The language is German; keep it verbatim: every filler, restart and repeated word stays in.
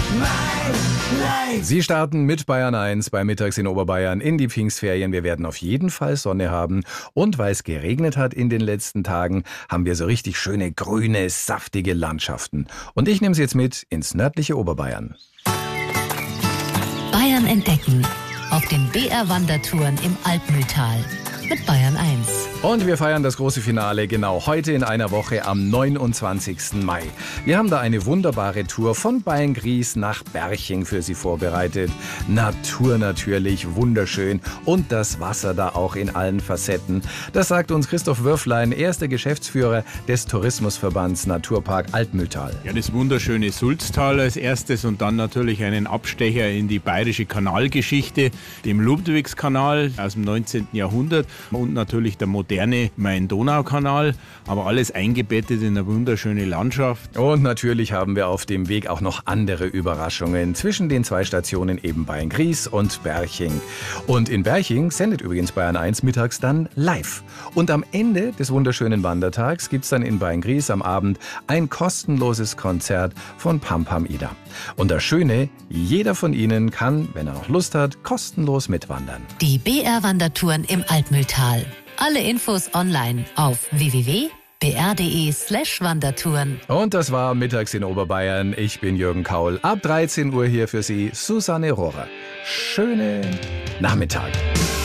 Sie starten mit Bayern eins bei Mittags in Oberbayern in die Pfingstferien. Wir werden auf jeden Fall Sonne haben. Und weil es geregnet hat in den letzten Tagen, haben wir so richtig schöne, grüne, saftige Landschaften. Und ich nehme Sie jetzt mit ins nördliche Oberbayern. Bayern entdecken auf den B R-Wandertouren im Altmühltal mit Bayern eins. Und wir feiern das große Finale genau heute in einer Woche am neunundzwanzigsten Mai. Wir haben da eine wunderbare Tour von Beilngries nach Berching für Sie vorbereitet. Natur natürlich, wunderschön und das Wasser da auch in allen Facetten. Das sagt uns Christoph Würflein, er ist der Geschäftsführer des Tourismusverbands Naturpark Altmühltal. Ja, das wunderschöne Sulztal als erstes und dann natürlich einen Abstecher in die bayerische Kanalgeschichte, dem Ludwigskanal aus dem neunzehnten Jahrhundert und natürlich der moderne Main-Donau-Kanal, aber alles eingebettet in eine wunderschöne Landschaft. Und natürlich haben wir auf dem Weg auch noch andere Überraschungen zwischen den zwei Stationen eben Beilngries und Berching. Und in Berching sendet übrigens Bayern eins mittags dann live. Und am Ende des wunderschönen Wandertags gibt es dann in Beilngries am Abend ein kostenloses Konzert von Pam Pam Ida. Und das Schöne, jeder von Ihnen kann, wenn er noch Lust hat, kostenlos mitwandern. Die B R-Wandertouren im Altmühltal. Alle Infos online auf w w w punkt b r punkt d e slash Wandertouren. Und das war Mittags in Oberbayern. Ich bin Jürgen Kaul. Ab dreizehn Uhr hier für Sie Susanne Rohrer. Schönen Nachmittag.